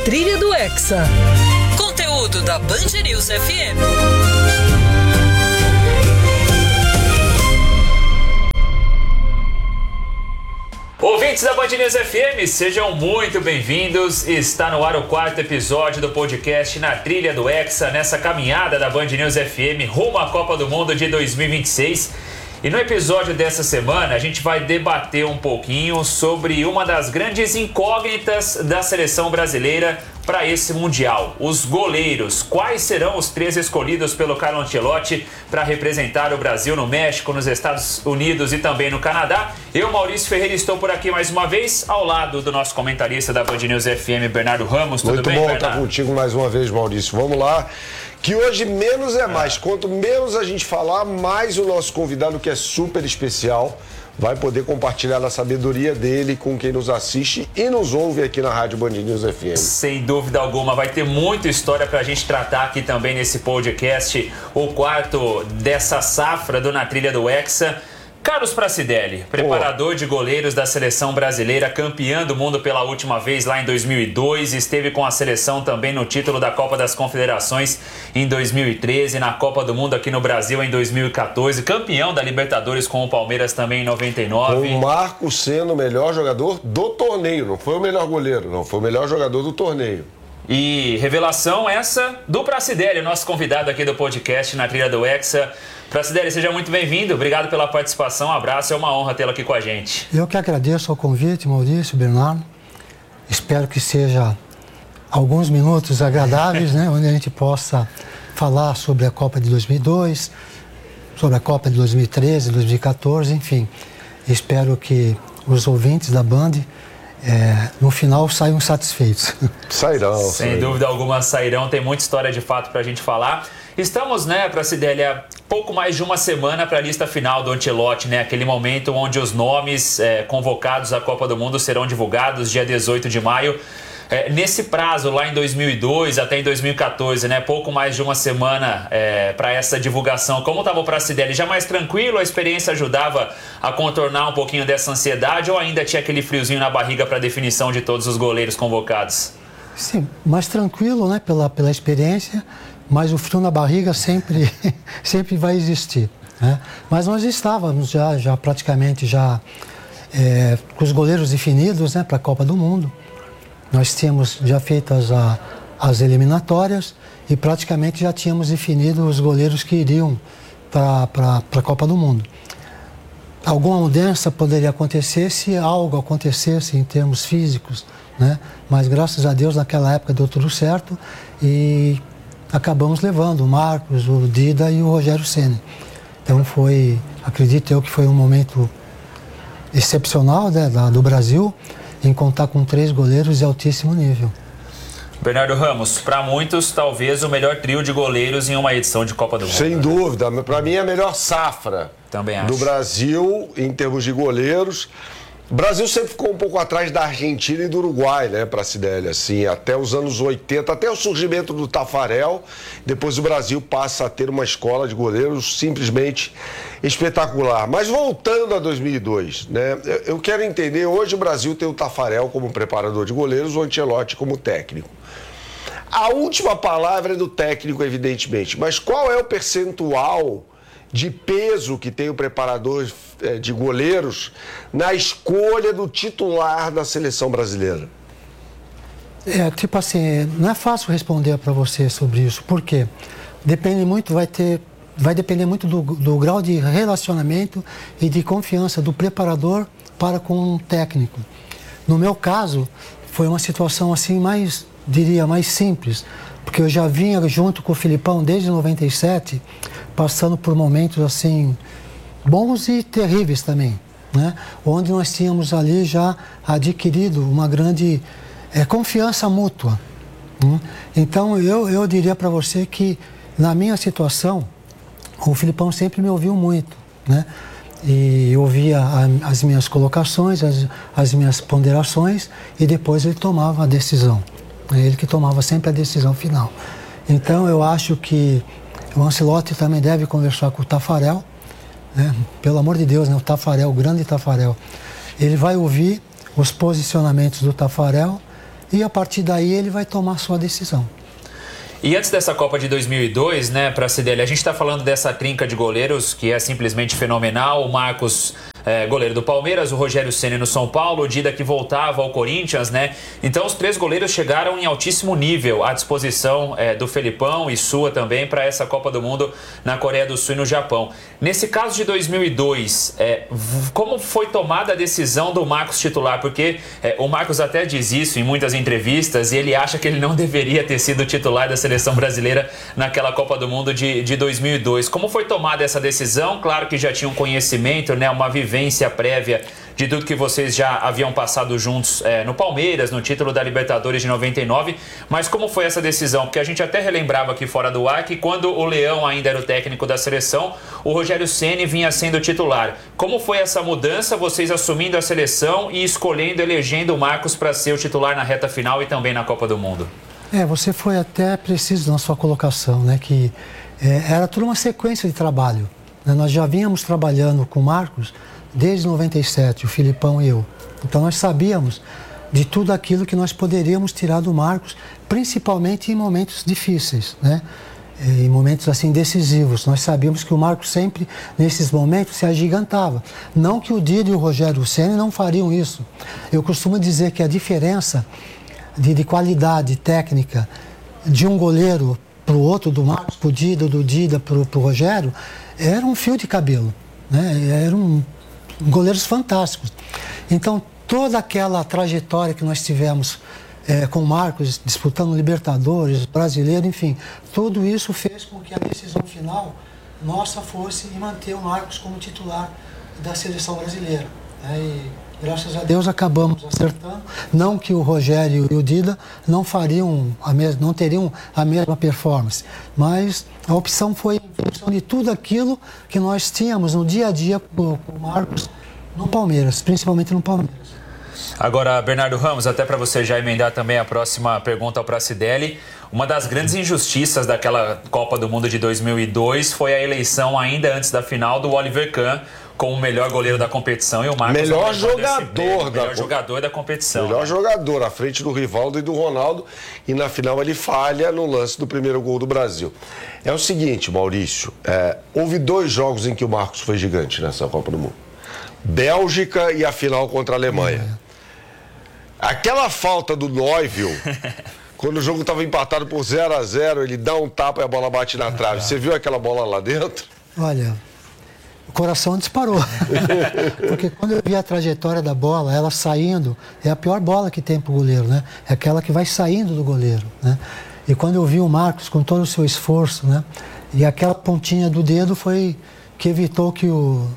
trilha do Hexa. Conteúdo da Band News FM. Ouvintes da Band News FM, sejam muito bem-vindos. Está no ar o 4º episódio do podcast Na Trilha do Hexa, nessa caminhada da Band News FM rumo à Copa do Mundo de 2026. E no episódio dessa semana a gente vai debater um pouquinho sobre uma das grandes incógnitas da seleção brasileira para esse Mundial. Os goleiros. Quais serão os 3 escolhidos pelo Carlo Ancelotti para representar o Brasil no México, nos Estados Unidos e também no Canadá? Eu, Maurício Ferreira, estou por aqui mais uma vez, ao lado do nosso comentarista da Band News FM, Bernardo Ramos. Tudo bem, Bernardo? Muito bom estar contigo mais uma vez, Maurício. Vamos lá. Que hoje menos é mais. Quanto menos a gente falar, mais o nosso convidado, que é super especial, vai poder compartilhar a sabedoria dele com quem nos assiste e nos ouve aqui na Rádio Band News FM. Sem dúvida alguma, vai ter muita história pra gente tratar aqui também nesse podcast, o 4º dessa safra do Na Trilha do Hexa. Carlos Pracidelli, preparador de goleiros da seleção brasileira, campeão do mundo pela última vez lá em 2002, esteve com a seleção também no título da Copa das Confederações em 2013, na Copa do Mundo aqui no Brasil em 2014, campeão da Libertadores com o Palmeiras também em 99. O Marco sendo o melhor jogador do torneio, não foi o melhor goleiro, não, foi o melhor jogador do torneio. E revelação essa do Pracidelli, nosso convidado aqui do podcast Na Trilha do Hexa. Pracidelli, seja muito bem-vindo, obrigado pela participação, um abraço, é uma honra tê-lo aqui com a gente. Eu que agradeço o convite, Maurício, Bernardo. Espero que seja alguns minutos agradáveis, né, onde a gente possa falar sobre a Copa de 2002, sobre a Copa de 2013, 2014, enfim. Espero que os ouvintes da Band, no final, saiam satisfeitos. Sairão. Sem dúvida alguma sairão, tem muita história de fato pra gente falar. Estamos, Pracidelli, há pouco mais de uma semana para a lista final do Ancelotti, aquele momento onde os nomes convocados à Copa do Mundo serão divulgados, dia 18 de maio. Nesse prazo, lá em 2002 até em 2014, pouco mais de uma semana para essa divulgação, como estava o Pracidelli? Já mais tranquilo? A experiência ajudava a contornar um pouquinho dessa ansiedade ou ainda tinha aquele friozinho na barriga para a definição de todos os goleiros convocados? Sim, mais tranquilo, pela experiência, mas o frio na barriga sempre vai existir, né? Mas nós estávamos já praticamente com os goleiros definidos, para a Copa do Mundo. Nós tínhamos já feito as eliminatórias e praticamente já tínhamos definido os goleiros que iriam para a Copa do Mundo. Alguma mudança poderia acontecer se algo acontecesse em termos físicos, né? Mas graças a Deus naquela época deu tudo certo e acabamos levando o Marcos, o Dida e o Rogério Ceni. Então acredito eu que foi um momento excepcional, do Brasil, em contar com 3 goleiros de altíssimo nível. Bernardo Ramos, para muitos, talvez o melhor trio de goleiros em uma edição de Copa do Mundo. Sem dúvida, para mim é a melhor safra também acho. Do Brasil em termos de goleiros. O Brasil sempre ficou um pouco atrás da Argentina e do Uruguai, Pracidelli, assim, até os anos 80, até o surgimento do Tafarel. Depois o Brasil passa a ter uma escola de goleiros simplesmente espetacular. Mas voltando a 2002, eu quero entender, hoje o Brasil tem o Tafarel como preparador de goleiros, o Ancelotti como técnico. A última palavra é do técnico, evidentemente, mas qual é o percentual de peso que tem o preparador de goleiros na escolha do titular da seleção brasileira? Não é fácil responder para você sobre isso. Por quê? Vai depender muito do grau de relacionamento e de confiança do preparador para com o técnico. No meu caso, foi uma situação assim mais simples, porque eu já vinha junto com o Filipão desde 97, passando por momentos assim bons e terríveis também, onde nós tínhamos ali já adquirido uma grande confiança mútua. Então eu diria para você que na minha situação o Filipão sempre me ouviu muito, e ouvia as minhas colocações, as minhas ponderações, e depois ele tomava a decisão. É ele que tomava sempre a decisão final. Então eu acho que o Ancelotti também deve conversar com o Tafarel, pelo amor de Deus, o Tafarel, o grande Tafarel. Ele vai ouvir os posicionamentos do Tafarel e a partir daí ele vai tomar a sua decisão. E antes dessa Copa de 2002, né, para a CDL, a gente está falando dessa trinca de goleiros que é simplesmente fenomenal. O Marcos, goleiro do Palmeiras, o Rogério Ceni no São Paulo, o Dida que voltava ao Corinthians, né? Então os 3 goleiros chegaram em altíssimo nível à disposição do Felipão e sua também para essa Copa do Mundo na Coreia do Sul e no Japão. Nesse caso de 2002, como foi tomada a decisão do Marcos titular? Porque o Marcos até diz isso em muitas entrevistas e ele acha que ele não deveria ter sido titular da seleção brasileira naquela Copa do Mundo de 2002. Como foi tomada essa decisão? Claro que já tinha um conhecimento, né, uma vivência prévia de tudo que vocês já haviam passado juntos no Palmeiras, no título da Libertadores de 99, mas como foi essa decisão? Porque a gente até relembrava aqui fora do ar que quando o Leão ainda era o técnico da seleção, o Rogério Ceni vinha sendo titular. Como foi essa mudança, vocês assumindo a seleção e escolhendo, elegendo o Marcos para ser o titular na reta final e também na Copa do Mundo? Você foi até preciso na sua colocação, né? Que era toda uma sequência de trabalho. Né? Nós já vínhamos trabalhando com o Marcos desde 97, o Filipão e eu. Então nós sabíamos de tudo aquilo que nós poderíamos tirar do Marcos, principalmente em momentos difíceis, né? Em momentos assim decisivos. Nós sabíamos que o Marcos sempre, nesses momentos, se agigantava. Não que o Dida e o Rogério Ceni não fariam isso. Eu costumo dizer que a diferença de qualidade técnica de um goleiro para o outro, do Marcos para o Dida, do Dida para o Rogério, era um fio de cabelo, né? Eram goleiros fantásticos. Então, toda aquela trajetória que nós tivemos com o Marcos, disputando Libertadores, Brasileiro, enfim, tudo isso fez com que a decisão final nossa fosse em manter o Marcos como titular da seleção brasileira. E graças a Deus acabamos acertando. Não que o Rogério e o Dida não teriam a mesma performance, mas a opção foi em função de tudo aquilo que nós tínhamos no dia a dia com o Marcos no Palmeiras, principalmente no Palmeiras. Agora, Bernardo Ramos, até para você já emendar também a próxima pergunta ao Pracidelli, uma das grandes injustiças daquela Copa do Mundo de 2002 foi a eleição ainda antes da final do Oliver Kahn como o melhor goleiro da competição e o Marcos melhor jogador da competição. Melhor jogador, à frente do Rivaldo e do Ronaldo, e na final ele falha no lance do primeiro gol do Brasil. É o seguinte, Maurício, houve 2 jogos em que o Marcos foi gigante nessa Copa do Mundo. Bélgica e a final contra a Alemanha. Aquela falta do Neuville, quando o jogo estava empatado por 0-0, ele dá um tapa e a bola bate na trave. Você viu aquela bola lá dentro? Olha, o coração disparou. Porque quando eu vi a trajetória da bola, ela saindo, é a pior bola que tem para o goleiro, né? É aquela que vai saindo do goleiro, né? E quando eu vi o Marcos com todo o seu esforço, né? E aquela pontinha do dedo foi que evitou que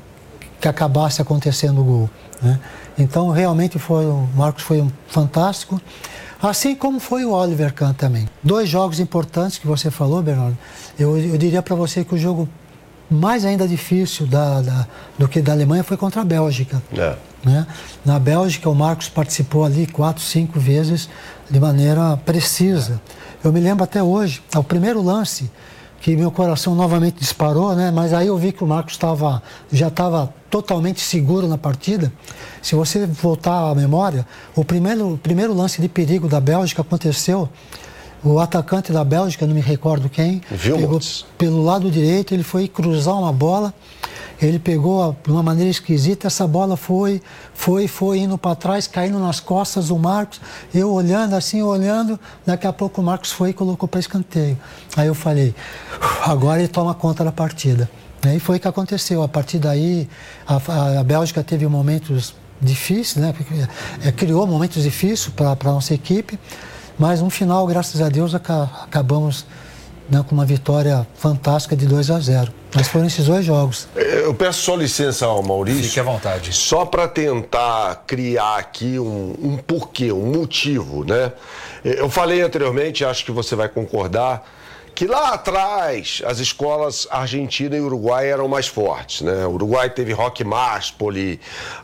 acabasse acontecendo o gol, né? Então, realmente, o Marcos foi fantástico, assim como foi o Oliver Kahn também. 2 jogos importantes que você falou, Bernardo. Eu diria para você que o jogo mais ainda difícil do que da Alemanha foi contra a Bélgica. Né? Na Bélgica, o Marcos participou ali 4, 5 vezes de maneira precisa. Eu me lembro até hoje, ao primeiro lance, que meu coração novamente disparou, né? Mas aí eu vi que o Marcos já estava totalmente seguro na partida. Se você voltar à memória, o primeiro lance de perigo da Bélgica aconteceu, o atacante da Bélgica, não me recordo quem, pegou pelo lado direito, ele foi cruzar uma bola, ele pegou de uma maneira esquisita, essa bola foi indo para trás, caindo nas costas do Marcos, eu olhando, daqui a pouco o Marcos foi e colocou para escanteio. Aí eu falei, agora ele toma conta da partida. E foi o que aconteceu. A partir daí, a Bélgica teve momentos difíceis, né? Criou momentos difíceis para a nossa equipe, mas no final, graças a Deus, acabamos, né, com uma vitória fantástica de 2-0. Mas foram esses 2 jogos. Eu peço só licença ao Maurício. Fique à vontade. Só para tentar criar aqui um porquê, um motivo, né? Eu falei anteriormente, acho que você vai concordar, que lá atrás as escolas Argentina e Uruguai eram mais fortes, né? O Uruguai teve Roque Máspoli,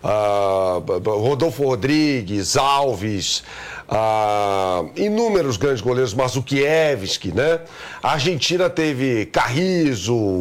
Rodolfo Rodrigues, Alves, inúmeros grandes goleiros, Mazzukiewicz, né? A Argentina teve Carrizo,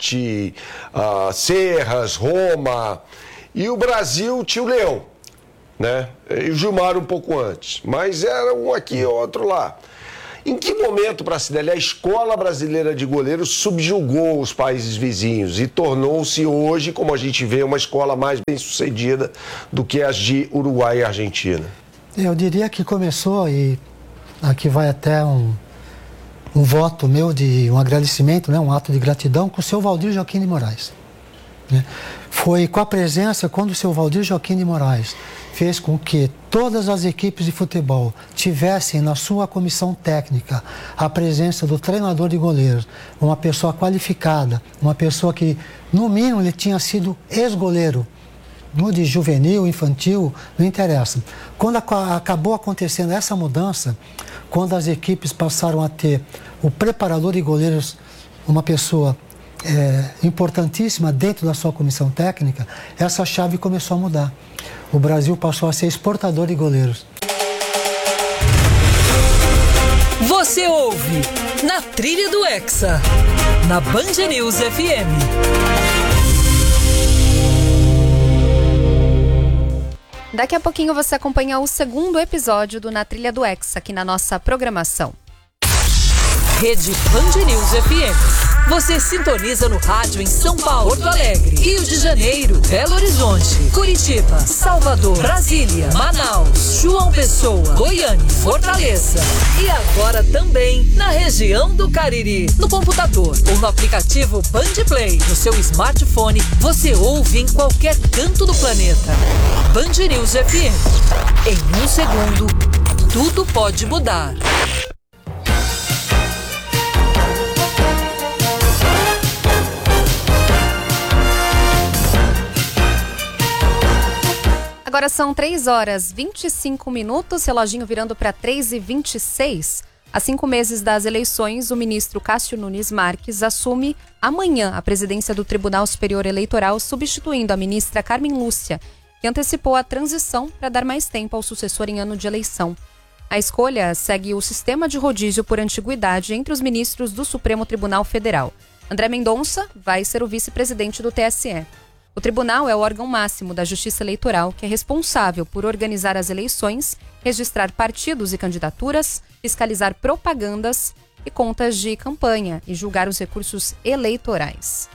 Gatti, Serras, Roma, e o Brasil tinha o Leão. né? E o Gilmar um pouco antes, mas era um aqui e outro lá. Em que momento, Pracidelli, a Escola Brasileira de Goleiros subjugou os países vizinhos e tornou-se hoje, como a gente vê, uma escola mais bem-sucedida do que as de Uruguai e Argentina? Eu diria que começou, e aqui vai até um voto meu de um agradecimento, né, um ato de gratidão, com o seu Valdir Joaquim de Moraes. Né? Foi com a presença, quando o seu Valdir Joaquim de Moraes fez com que todas as equipes de futebol tivessem na sua comissão técnica a presença do treinador de goleiros, uma pessoa qualificada, uma pessoa que, no mínimo, ele tinha sido ex-goleiro, no de juvenil, infantil, não interessa. Quando acabou acontecendo essa mudança, quando as equipes passaram a ter o preparador de goleiros, uma pessoa importantíssima dentro da sua comissão técnica, essa chave começou a mudar. O Brasil passou a ser exportador de goleiros. Você ouve Na Trilha do Hexa, na Band News FM. Daqui a pouquinho você acompanha o segundo episódio do Na Trilha do Hexa aqui na nossa programação. Rede Band News FM. Você sintoniza no rádio em São Paulo, Porto Alegre, Rio de Janeiro, Belo Horizonte, Curitiba, Salvador, Brasília, Manaus, João Pessoa, Goiânia, Fortaleza. E agora também na região do Cariri. No computador ou no aplicativo Band Play, no seu smartphone, você ouve em qualquer canto do planeta. Band News FM. Em um segundo, tudo pode mudar. Agora são 3h25, reloginho virando para 3h26. Há 5 meses das eleições, o ministro Cássio Nunes Marques assume amanhã a presidência do Tribunal Superior Eleitoral, substituindo a ministra Carmen Lúcia, que antecipou a transição para dar mais tempo ao sucessor em ano de eleição. A escolha segue o sistema de rodízio por antiguidade entre os ministros do Supremo Tribunal Federal. André Mendonça vai ser o vice-presidente do TSE. O tribunal é o órgão máximo da Justiça Eleitoral, que é responsável por organizar as eleições, registrar partidos e candidaturas, fiscalizar propagandas e contas de campanha e julgar os recursos eleitorais.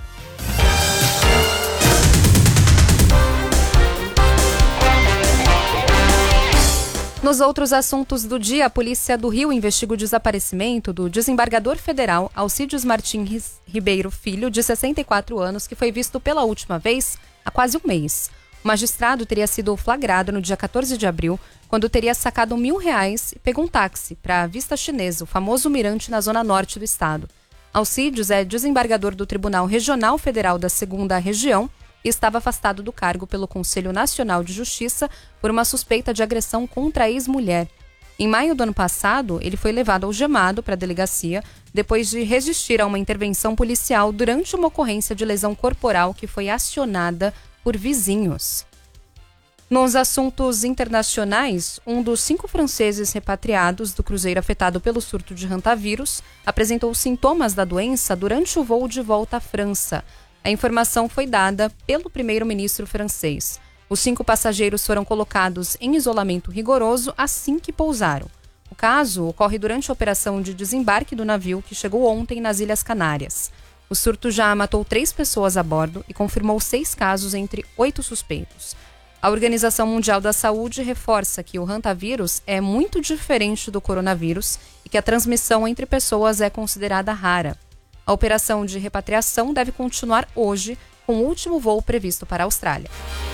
Nos outros assuntos do dia, a Polícia do Rio investiga o desaparecimento do desembargador federal Alcides Martins Ribeiro Filho, de 64 anos, que foi visto pela última vez há quase um mês. O magistrado teria sido flagrado no dia 14 de abril, quando teria sacado R$1.000 e pegou um táxi para a Vista Chinesa, o famoso mirante na zona norte do estado. Alcides é desembargador do Tribunal Regional Federal da 2ª Região e estava afastado do cargo pelo Conselho Nacional de Justiça por uma suspeita de agressão contra a ex-mulher. Em maio do ano passado, ele foi levado algemado para a delegacia depois de resistir a uma intervenção policial durante uma ocorrência de lesão corporal que foi acionada por vizinhos. Nos assuntos internacionais, um dos 5 franceses repatriados do cruzeiro afetado pelo surto de hantavírus apresentou sintomas da doença durante o voo de volta à França. A informação foi dada pelo primeiro-ministro francês. Os 5 passageiros foram colocados em isolamento rigoroso assim que pousaram. O caso ocorre durante a operação de desembarque do navio que chegou ontem nas Ilhas Canárias. O surto já matou 3 pessoas a bordo e confirmou 6 casos entre 8 suspeitos. A Organização Mundial da Saúde reforça que o hantavírus é muito diferente do coronavírus e que a transmissão entre pessoas é considerada rara. A operação de repatriação deve continuar hoje, com o último voo previsto para a Austrália.